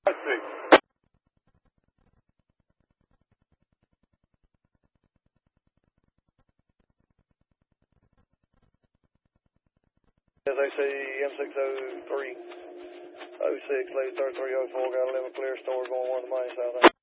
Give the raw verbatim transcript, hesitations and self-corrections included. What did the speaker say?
Six. As they say, M six oh three oh six, late thirty-three oh four, got a limit clear store going one to the main south.